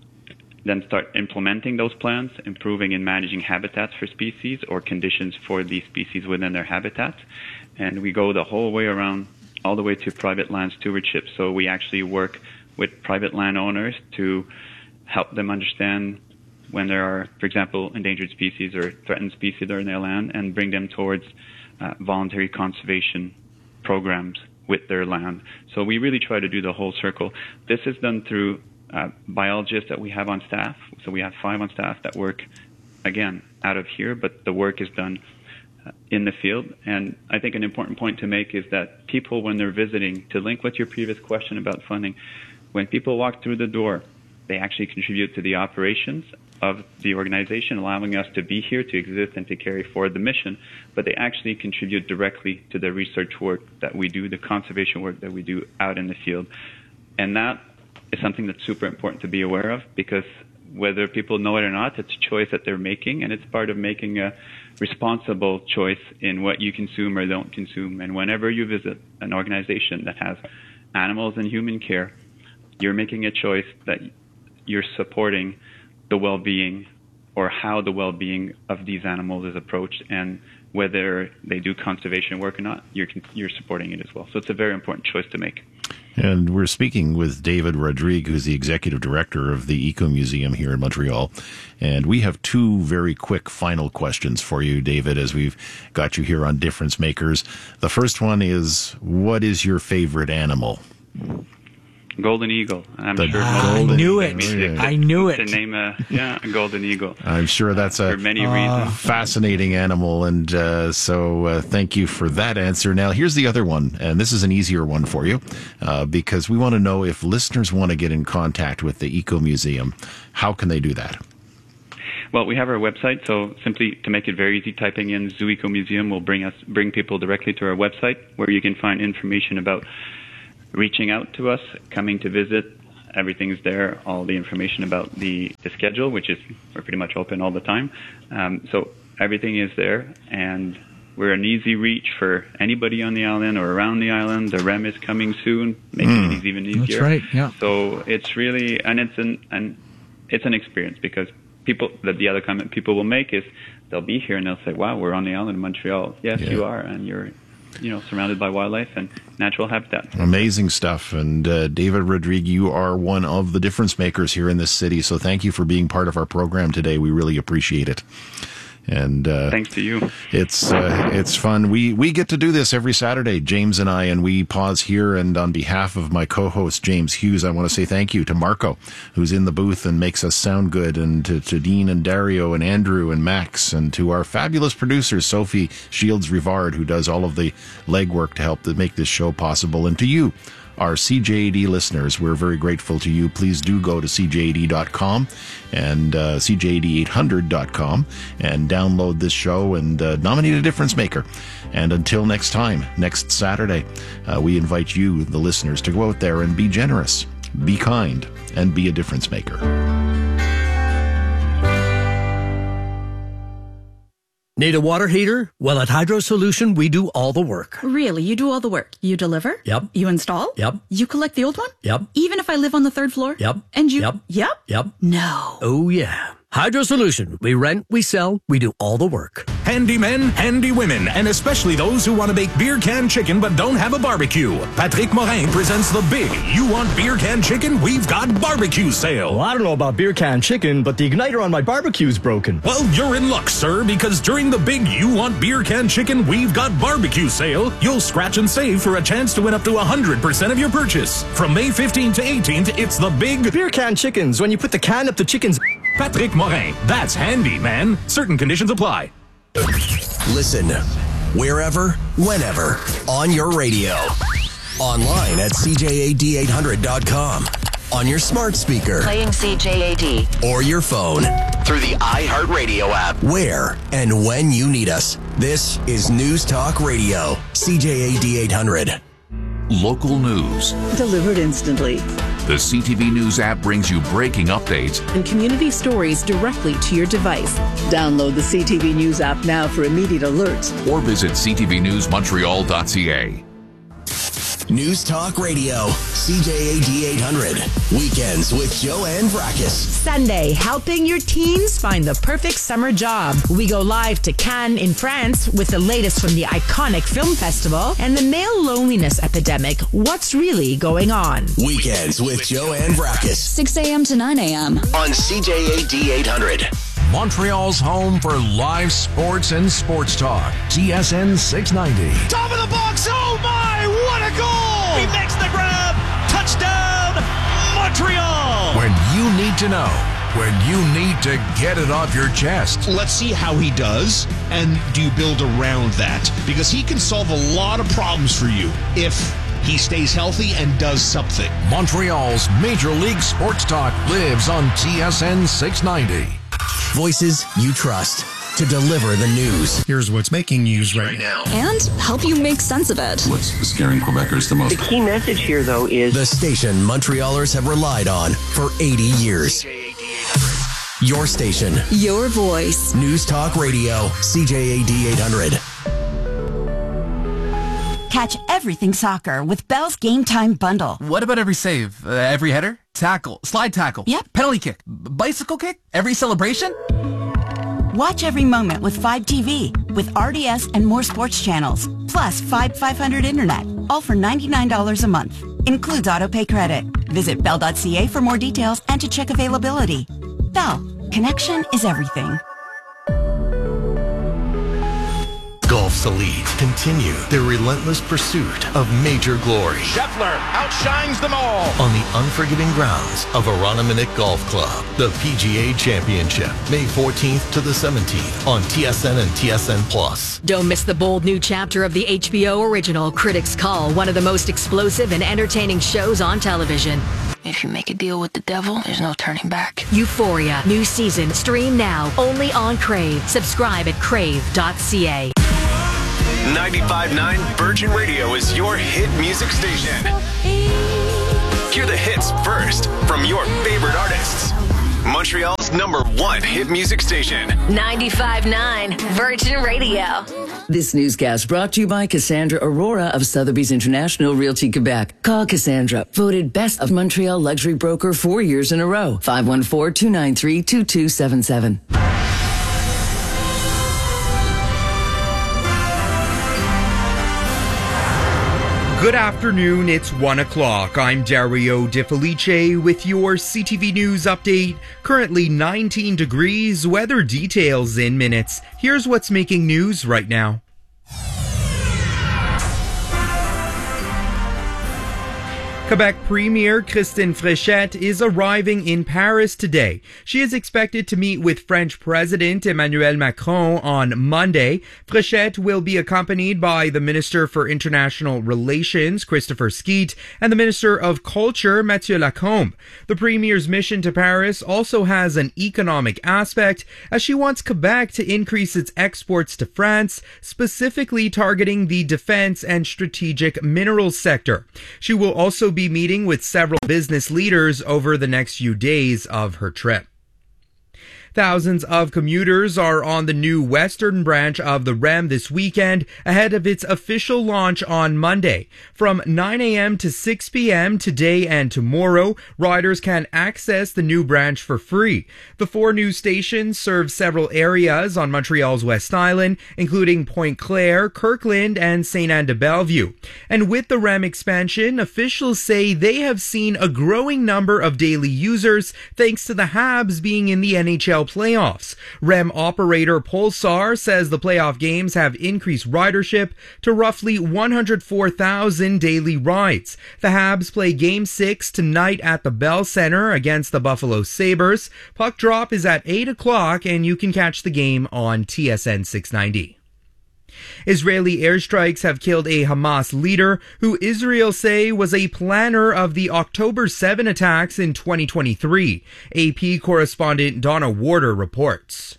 then start implementing those plans, improving and managing habitats for species or conditions for these species within their habitats. And we go the whole way around, all the way to private land stewardship. So we actually work with private landowners to help them understand when there are, for example, endangered species or threatened species that are in their land, and bring them towards uh, voluntary conservation programs with their land. So we really try to do the whole circle. This is done through Uh, biologists that we have on staff. So we have five on staff that work, again, out of here, but the work is done uh, in the field. And I think an important point to make is that people, when they're visiting, to link with your previous question about funding, when people walk through the door, they actually contribute to the operations of the organization, allowing us to be here, to exist, and to carry forward the mission, but they actually contribute directly to the research work that we do, the conservation work that we do out in the field. And that is something that's super important to be aware of, because whether people know it or not, it's a choice that they're making, and it's part of making a responsible choice in what you consume or don't consume. And whenever you visit an organization that has animals in human care, you're making a choice that you're supporting the well-being or how the well-being of these animals is approached, and whether they do conservation work or not, you're you're supporting it as well. So it's a very important choice to make. And we're speaking with David Rodrigue, who's the executive director of the Eco Museum here in Montreal. And we have two very quick final questions for you, David, as we've got you here on Difference Makers. The first one is, what is your favorite animal? Golden Eagle. I'm The sure I most knew people it. mean I knew it. To name a yeah a golden eagle. I'm sure that's a for many reasons. fascinating animal, and uh, so uh, thank you for that answer. Now, here's the other one, and this is an easier one for you, uh, because we want to know if listeners want to get in contact with the Eco Museum, how can they do that? Well, we have our website, so simply to make it very easy, typing in Zoo Eco Museum will bring us bring people directly to our website, where you can find information about reaching out to us, coming to visit. Everything's there, all the information about the, the schedule, which is we're pretty much open all the time. Um, so everything is there, and we're an easy reach for anybody on the island or around the island. The R E M is coming soon, making Mm. it even easier. That's right, yeah. So it's really, and it's an, and it's an experience, because people, that the other comment people will make is they'll be here and they'll say, wow, we're on the island of Montreal. Yes, Yeah. you are, and you're, you know, surrounded by wildlife and natural habitat. Amazing stuff. And uh, David Rodrigue, you are one of the difference makers here in this city. So thank you for being part of our program today. We really appreciate it. And uh, thanks to you. It's uh, it's fun. We we get to do this every Saturday, James and I, and we pause here. And on behalf of my co-host James Hughes, I want to say thank you to Marco, who's in the booth and makes us sound good, and to, to Dean and Dario and Andrew and Max, and to our fabulous producers Sophie Shields Rivard, who does all of the legwork to help to make this show possible, and to you, our C J A D listeners. We're very grateful to you. Please do go to C J A D dot com and uh, C J A D eight hundred dot com and download this show and uh, nominate a difference maker. And until next time, next Saturday, uh, we invite you, the listeners, to go out there and be generous, be kind, and be a difference maker. Need a water heater? Well, at Hydro Solution, we do all the work. Really? You do all the work? You deliver? Yep. You install? Yep. You collect the old one? Yep. Even if I live on the third floor? Yep. And you? Yep. Yep. Yep. No. Oh, yeah. Hydro Solution. We rent, we sell, we do all the work. Handy men, handy women, and especially those who want to bake beer can chicken but don't have a barbecue. Patrick Morin presents the big You Want Beer Can Chicken? We've got barbecue sale. Well, I don't know about beer can chicken, but the igniter on my barbecue's broken. Well, you're in luck, sir, because during the big You Want Beer Can Chicken? We've got barbecue sale, you'll scratch and save for a chance to win up to one hundred percent of your purchase. From May fifteenth to eighteenth, it's the big Beer can chickens when you put the can up the chicken's. Patrick Morin. That's handy, man. Certain conditions apply. Listen wherever, whenever, on your radio. Online at C J A D eight hundred dot com. On your smart speaker. Playing C J A D. Or your phone. Through the iHeartRadio app. Where and when you need us. This is News Talk Radio. C J A D eight hundred. Local news. Delivered instantly. The C T V News app brings you breaking updates and community stories directly to your device. Download the C T V News app now for immediate alerts. or visit c t v news montreal dot c a. News Talk Radio, C J A D eight hundred. Weekends with Joanne Vrackus. Sunday, helping your teens find the perfect summer job. We go live to Cannes in France with the latest from the iconic film festival and the male loneliness epidemic. What's really going on? Weekends with Joanne Vrackus. six a.m. to nine a.m. On C J A D eight hundred. Montreal's home for live sports and sports talk. T S N six ninety. Top of the box. Oh my, what a goal! He makes the grab. Touchdown, Montreal. When you need to know, when you need to get it off your chest. Let's see how he does, and do you build around that? Because he can solve a lot of problems for you if he stays healthy and does something. Montreal's Major League Sports Talk lives on T S N six ninety. Voices you trust to deliver the news. Here's what's making news right now. And help you make sense of it. What's scaring Quebecers the most? The key message here, though, is the station Montrealers have relied on for eighty years. Your station. Your voice. News Talk Radio, C J A D eight hundred. Catch everything soccer with Bell's Game Time Bundle. What about every save? Uh, every header? Tackle? Slide tackle? Yep. Penalty kick? B- bicycle kick? Every celebration? Watch every moment with Fibe T V with R D S and more sports channels. Plus Fibe five hundred Internet. All for ninety-nine dollars a month. Includes autopay credit. Visit bell dot c a for more details and to check availability. Bell. Connection is everything. Golf obsolete, continue their relentless pursuit of major glory. Scheffler outshines them all. On the unforgiving grounds of Aroniminick Golf Club, the P G A Championship, May fourteenth to the seventeenth on T S N and T S N Plus. Don't miss the bold new chapter of the H B O original Critics' Call, one of the most explosive and entertaining shows on television. If you make a deal with the devil, there's no turning back. Euphoria, new season, stream now, only on Crave. Subscribe at crave dot c a. ninety-five point nine Virgin Radio is your hit music station. Hear the hits first from your favorite artists. Montreal's number one hit music station. ninety-five point nine Virgin Radio. This newscast brought to you by Cassandra Aurora of Sotheby's International Realty Quebec. Call Cassandra, voted best of Montreal luxury broker four years in a row. five one four, two nine three, two two seven seven. Good afternoon, it's one o'clock. I'm Dario De Felice with your C T V News update. Currently nineteen degrees, weather details in minutes. Here's what's making news right now. Quebec Premier Christine Fréchette is arriving in Paris today. She is expected to meet with French President Emmanuel Macron on Monday. Fréchette will be accompanied by the Minister for International Relations, Christopher Skeet, and the Minister of Culture, Mathieu Lacombe. The Premier's mission to Paris also has an economic aspect, as she wants Quebec to increase its exports to France, specifically targeting the defense and strategic minerals sector. She will also be meeting with several business leaders over the next few days of her trip. Thousands of commuters are on the new western branch of the R E M this weekend ahead of its official launch on Monday. From nine a.m. to six p.m. today and tomorrow, riders can access the new branch for free. The four new stations serve several areas on Montreal's West Island, including Pointe-Claire, Kirkland, and Saint-Anne-de-Bellevue. And with the R E M expansion, officials say they have seen a growing number of daily users thanks to the Habs being in the N H L playoffs. R E M operator Pulsar says the playoff games have increased ridership to roughly one hundred four thousand daily rides. The Habs play Game six tonight at the Bell Center against the Buffalo Sabres. Puck drop is at eight o'clock and you can catch the game on T S N six ninety. Israeli airstrikes have killed a Hamas leader who Israel say was a planner of the October seventh attacks in twenty twenty-three. A P correspondent Donna Warder reports.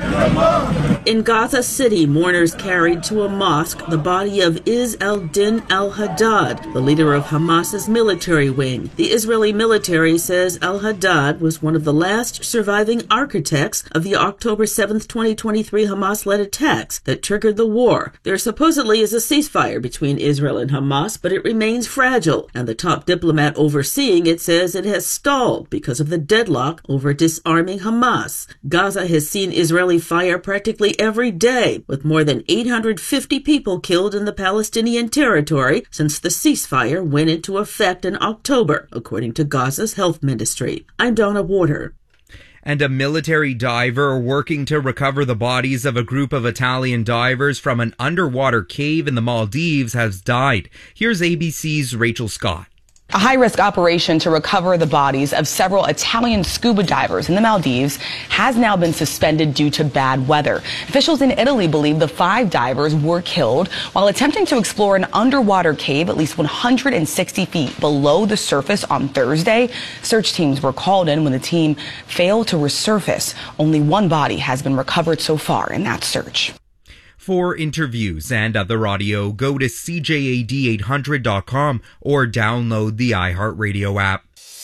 In Gaza City, mourners carried to a mosque the body of Izz al-Din al-Haddad, the leader of Hamas's military wing. The Israeli military says al-Haddad was one of the last surviving architects of the October seventh, twenty twenty-three Hamas-led attacks that triggered the war. There supposedly is a ceasefire between Israel and Hamas, but it remains fragile, and the top diplomat overseeing it says it has stalled because of the deadlock over disarming Hamas. Gaza has seen Israeli fire practically every day, with more than eight hundred fifty people killed in the Palestinian territory since the ceasefire went into effect in October, according to Gaza's health ministry. I'm Donna Warder. And a military diver working to recover the bodies of a group of Italian divers from an underwater cave in the Maldives has died. Here's A B C's Rachel Scott. A high-risk operation to recover the bodies of several Italian scuba divers in the Maldives has now been suspended due to bad weather. Officials in Italy believe the five divers were killed while attempting to explore an underwater cave at least one hundred sixty feet below the surface on Thursday. Search teams were called in when the team failed to resurface. Only one body has been recovered so far in that search. For interviews and other audio, go to C J A D eight hundred dot com or download the iHeartRadio app.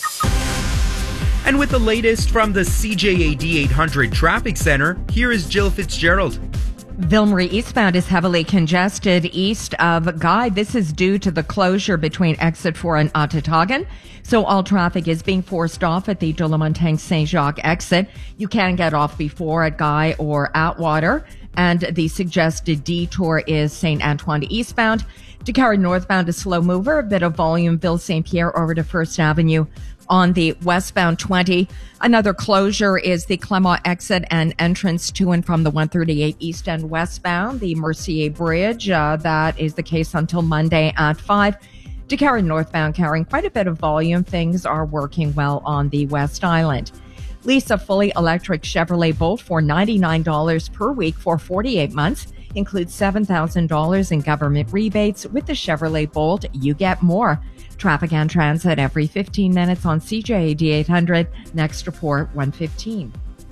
And with the latest from the C J A D eight hundred Traffic Center, here is Jill Fitzgerald. Ville-Marie eastbound is heavily congested east of Guide. This is due to the closure between exit four and Ottawagan. So all traffic is being forced off at the de la Montagne Saint Jacques exit. You can get off before at Guy or Atwater. And the suggested detour is Saint Antoine eastbound. To carry northbound, a slow mover, a bit of volume, Ville Saint Pierre over to First Avenue. On the westbound twenty, another closure is the Clermont exit and entrance to and from the one thirty-eight east and westbound, the Mercier Bridge. Uh, that is the case until Monday at five. To carry northbound, carrying quite a bit of volume. Things are working well on the West Island. Lease a fully electric Chevrolet Bolt for ninety-nine dollars per week for forty-eight months. Includes seven thousand dollars in government rebates. With the Chevrolet Bolt, you get more. Traffic and transit every fifteen minutes on C J A D eight hundred. Next report, one fifteen.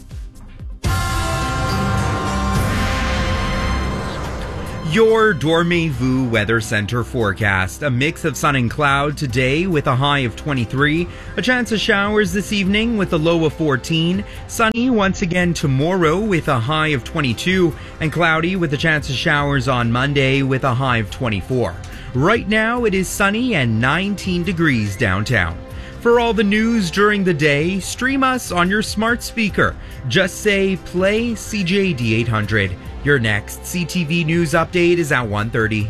Your Dormez-vous Weather Center forecast. A mix of sun and cloud today with a high of twenty-three. A chance of showers this evening with a low of fourteen. Sunny once again tomorrow with a high of twenty-two. And cloudy with a chance of showers on Monday with a high of twenty-four. Right now it is sunny and nineteen degrees downtown. For all the news during the day, stream us on your smart speaker. Just say play C J A D eight hundred. Your next C T V News update is at one thirty.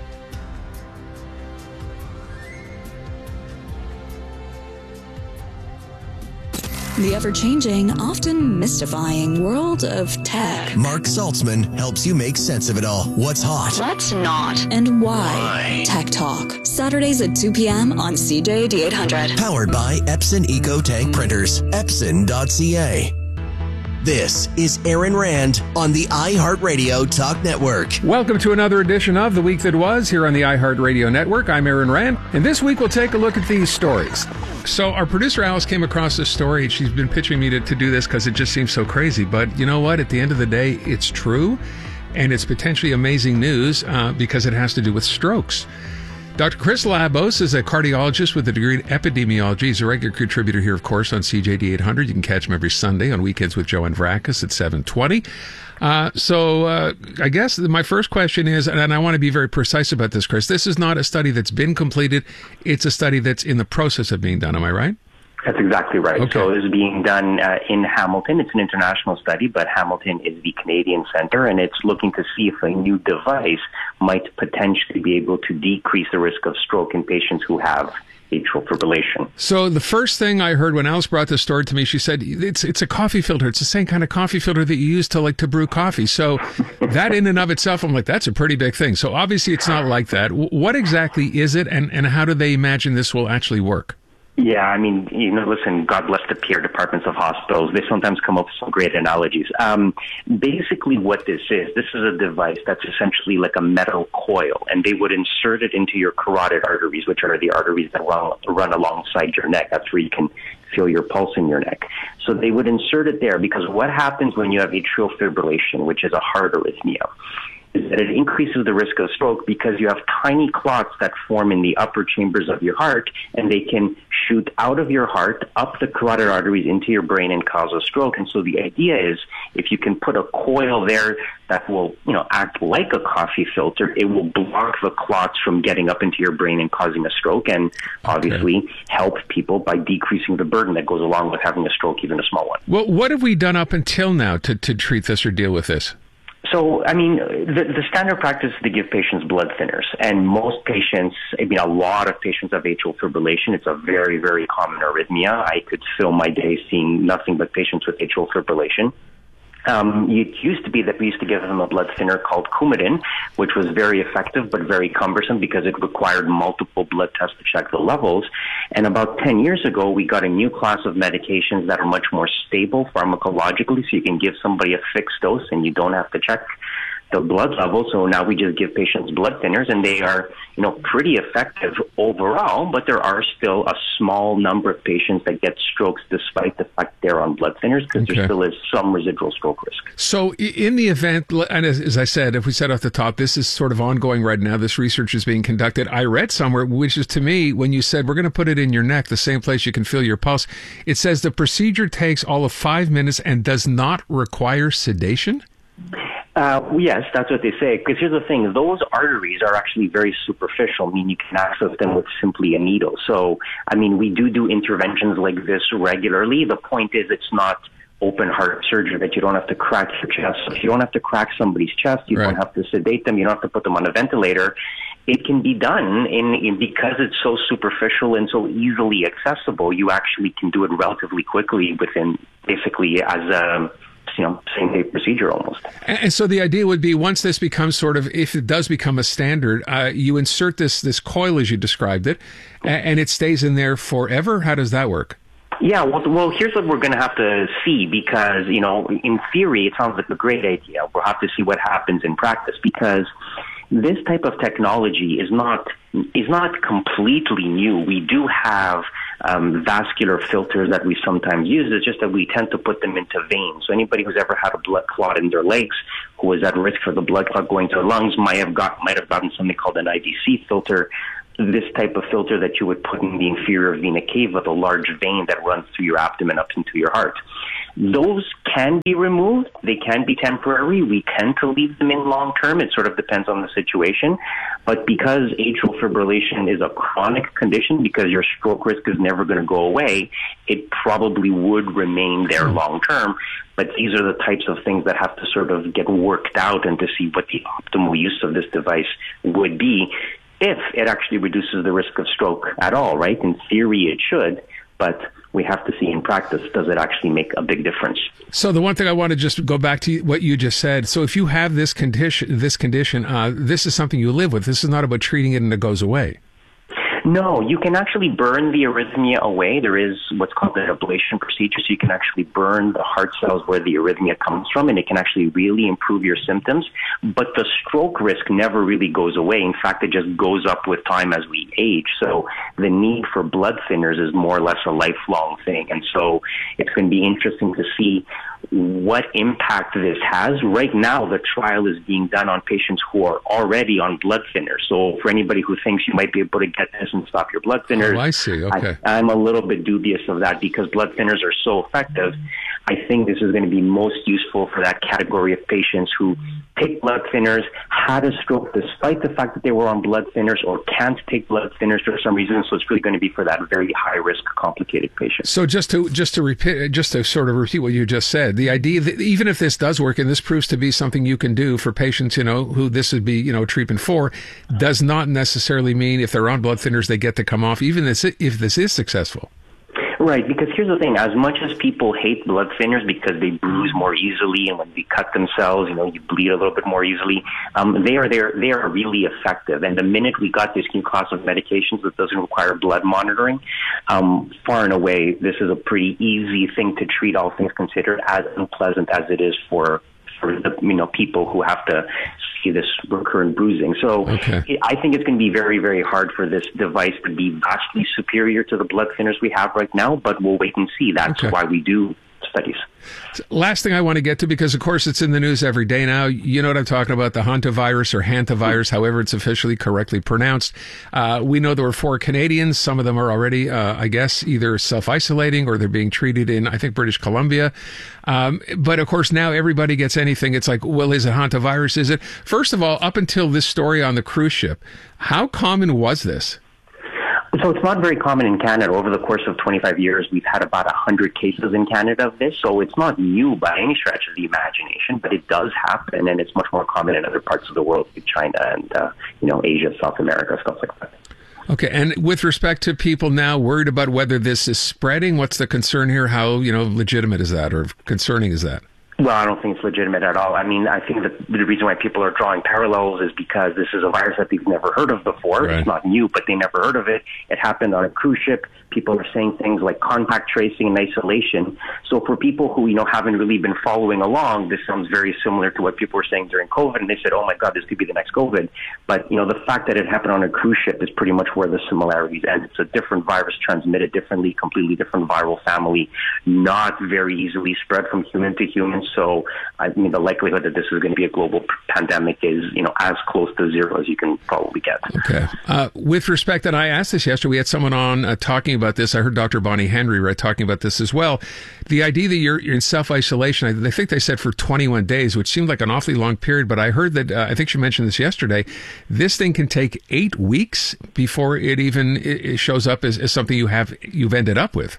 The ever-changing, often mystifying world of tech. Mark Saltzman helps you make sense of it all. What's hot? What's not? And why? Why? Tech Talk. Saturdays at two p.m. on C J A D eight hundred. Powered by Epson EcoTank Printers. Epson dot C A. This is Aaron Rand on the iHeartRadio Talk Network. Welcome to another edition of The Week That Was here on the iHeartRadio Network. I'm Aaron Rand, and this week we'll take a look at these stories. So our producer Alice came across this story, and she's been pitching me to, to do this because it just seems so crazy. But you know what? At the end of the day, it's true, and it's potentially amazing news uh, because it has to do with strokes. Doctor Chris Labos is a cardiologist with a degree in epidemiology. He's a regular contributor here, of course, on C J D eight hundred. You can catch him every Sunday on Weekends with Joanne Vracus at seven twenty. Uh, so uh, I guess my first question is, and I want to be very precise about this, Chris, this is not a study that's been completed. It's a study that's in the process of being done. Am I right? That's exactly right. Okay. So it is being done uh, in Hamilton. It's an international study, but Hamilton is the Canadian center, and it's looking to see if a new device might potentially be able to decrease the risk of stroke in patients who have atrial fibrillation. So the first thing I heard when Alice brought this story to me, she said, it's it's a coffee filter. It's the same kind of coffee filter that you use to like to brew coffee. So that in and of itself, I'm like, that's a pretty big thing. So obviously it's not like that. What exactly is it, and, and how do they imagine this will actually work? Yeah, I mean, you know, listen, God bless the P R departments of hospitals. They sometimes come up with some great analogies. Um, basically what this is, this is a device that's essentially like a metal coil, and they would insert it into your carotid arteries, which are the arteries that run, run alongside your neck. That's where you can feel your pulse in your neck. So they would insert it there because what happens when you have atrial fibrillation, which is a heart arrhythmia, is that it increases the risk of stroke because you have tiny clots that form in the upper chambers of your heart, and they can shoot out of your heart, up the carotid arteries into your brain and cause a stroke. And so the idea is if you can put a coil there that will, you know, act like a coffee filter, it will block the clots from getting up into your brain and causing a stroke, and obviously okay. help people by decreasing the burden that goes along with having a stroke, even a small one. Well, what have we done up until now to, to treat this or deal with this? So, I mean, the, the standard practice is to give patients blood thinners. And most patients, I mean, a lot of patients have atrial fibrillation. It's a very, very common arrhythmia. I could fill my day seeing nothing but patients with atrial fibrillation. Um, it used to be that we used to give them a blood thinner called Coumadin, which was very effective but very cumbersome because it required multiple blood tests to check the levels. And about ten years ago, we got a new class of medications that are much more stable pharmacologically, so you can give somebody a fixed dose and you don't have to check the blood level. So now we just give patients blood thinners, and they are, you know, pretty effective overall, but there are still a small number of patients that get strokes despite the fact they're on blood thinners because okay. there still is some residual stroke risk. So in the event, and as, as I said, if we said off the top, this is sort of ongoing right now. This research is being conducted. I read somewhere, which is to me, when you said we're going to put it in your neck, the same place you can feel your pulse, it says the procedure takes all of five minutes and does not require sedation? Uh, yes, that's what they say. Because here's the thing, those arteries are actually very superficial, meaning you can access them with simply a needle. So, I mean, we do do interventions like this regularly. The point is it's not open heart surgery that you don't have to crack your chest. If you don't have to crack somebody's chest, you right. don't have to sedate them, you don't have to put them on a ventilator. it can be done in, in because it's so superficial and so easily accessible. You actually can do it relatively quickly within basically as a you know same day procedure almost. And so the idea would be once this becomes sort of, if it does become a standard, uh, you insert this this coil as you described it, and it stays in there forever. How does that work? Yeah, well, well, here's what we're going to have to see because, you know, in theory, it sounds like a great idea. We'll have to see what happens in practice because this type of technology is not is not completely new. We do have um, vascular filters that we sometimes use. It's just that we tend to put them into veins. So anybody who's ever had a blood clot in their legs, who is at risk for the blood clot going to their lungs, might have got might have gotten something called an I V C filter. This type of filter that you would put in the inferior vena cava, the large vein that runs through your abdomen up into your heart. Those can be removed. They can be temporary. We tend to leave them in long term. It sort of depends on the situation. But because atrial fibrillation is a chronic condition, because your stroke risk is never going to go away, it probably would remain there long term. But these are the types of things that have to sort of get worked out and to see what the optimal use of this device would be, if it actually reduces the risk of stroke at all, right? In theory, it should, but we have to see in practice, does it actually make a big difference? So the one thing I want to just go back to what you just said. So if you have this condition, this condition, uh, this is something you live with. This is not about treating it and it goes away. No, you can actually burn the arrhythmia away. There is what's called an ablation procedure, so you can actually burn the heart cells where the arrhythmia comes from, and it can actually really improve your symptoms. But the stroke risk never really goes away. In fact, it just goes up with time as we age. So the need for blood thinners is more or less a lifelong thing. And so it's going to be interesting to see what impact this has. Right now, the trial is being done on patients who are already on blood thinners. So for anybody who thinks you might be able to get this and stop your blood thinners, oh, I see. Okay. I, I'm a little bit dubious of that because blood thinners are so effective. I think this is going to be most useful for that category of patients who take blood thinners, had a stroke despite the fact that they were on blood thinners, or can't take blood thinners for some reason. So it's really going to be for that very high risk, complicated patient. So just to just to repeat, just to sort of repeat what you just said, the idea that even if this does work and this proves to be something you can do for patients, you know, who this would be, you know, treatment for, does not necessarily mean if they're on blood thinners they get to come off, even if this is successful. Right, because here's the thing. As much as people hate blood thinners because they bruise more easily, and when they cut themselves, you know, you bleed a little bit more easily, um, they are there. They are really effective. And the minute we got this new class of medications that doesn't require blood monitoring, um, far and away, this is a pretty easy thing to treat, all things considered, as unpleasant as it is for for the, you know, people who have to see this recurrent bruising. So okay. it, I think it's going to be very, very hard for this device to be vastly superior to the blood thinners we have right now, but we'll wait and see. That's okay. why we do studies. Last thing I want to get to, because of course it's in the news every day now. You know what I'm talking about, the hantavirus or hantavirus, however it's officially correctly pronounced. Uh, we know there were four Canadians. Some of them are already, uh, I guess, either self-isolating or they're being treated in, I think, British Columbia. Um, but of course now everybody gets anything. It's like, well, is it hantavirus? Is it? First of all, up until this story on the cruise ship, how common was this? So it's not very common in Canada. Over the course of twenty-five years, we've had about one hundred cases in Canada of this. So it's not new by any stretch of the imagination, but it does happen, and it's much more common in other parts of the world, like China and, uh, you know, Asia, South America, stuff like that. Okay, and with respect to people now worried about whether this is spreading, what's the concern here? How, you know, legitimate is that or concerning is that? Well, I don't think it's legitimate at all. I mean, I think that the reason why people are drawing parallels is because this is a virus that they've never heard of before. Right. It's not new, but they never heard of it. It happened on a cruise ship. People are saying things like contact tracing and isolation. So for people who, you know, haven't really been following along, this sounds very similar to what people were saying during COVID. And they said, oh my God, this could be the next COVID. But, you know, the fact that it happened on a cruise ship is pretty much where the similarities end. It's a different virus transmitted differently, completely different viral family, not very easily spread from human to human. So, I mean, the likelihood that this is going to be a global pandemic is, you know, as close to zero as you can probably get. Okay. Uh, with respect, and I asked this yesterday, we had someone on uh, talking about this. I heard Doctor Bonnie Henry right, talking about this as well. The idea that you're, you're in self-isolation, I, I think they said for twenty-one days, which seemed like an awfully long period, but I heard that, uh, I think she mentioned this yesterday, this thing can take eight weeks before it even it, it shows up as, as something you have, you've ended up with.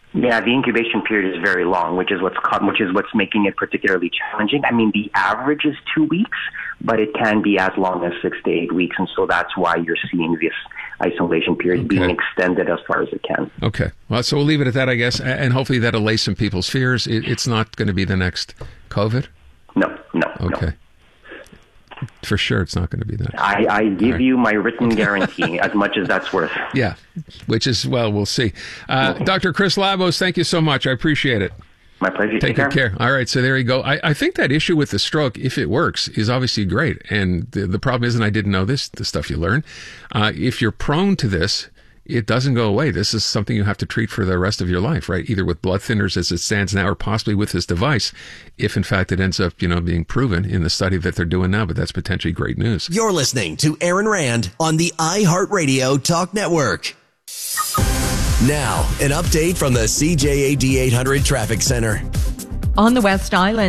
Yeah, the incubation period is very long, which is what's co- which is what's making it particularly challenging. I mean, the average is two weeks, but it can be as long as six to eight weeks, and so that's why you're seeing this isolation period okay. being extended as far as it can. Okay, well, so we'll leave it at that, I guess, and hopefully that allays some people's fears. It, it's not going to be the next COVID? No, no, okay. no. For sure, it's not going to be that. I, I give right. you my written guarantee, as much as that's worth. Yeah, which is, well, we'll see. Uh, mm-hmm. Doctor Chris Labos, thank you so much. I appreciate it. My pleasure. Take, Take good care. care. All right, so there you go. I, I think that issue with the stroke, if it works, is obviously great. And the, the problem is, and I didn't know this, the stuff you learn, uh, if you're prone to this, it doesn't go away. This is something you have to treat for the rest of your life, right? Either with blood thinners as it stands now, or possibly with this device, if in fact it ends up, you know, being proven in the study that they're doing now. But that's potentially great news. You're listening to Aaron Rand on the iHeartRadio Talk Network. Now, an update from the C J A D eight hundred Traffic Center. On the West Island,